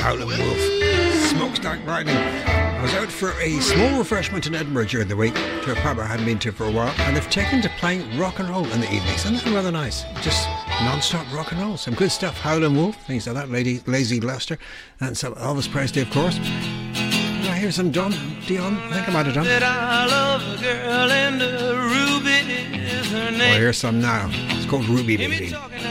Howlin' Wolf, Smokestack Riding. I was out for a small refreshment in Edinburgh during the week to a pub I hadn't been to for a while, and they've taken to playing rock and roll in the evenings. Isn't that rather nice? Just non-stop rock and roll. Some good stuff. Howlin' Wolf, things like that. Lazy Lester, and some Elvis Presley, of course. Did I hear some Dion? I think I might have done. I love a girl and a Ruby is her name. Oh, here's some now. It's called Ruby Baby.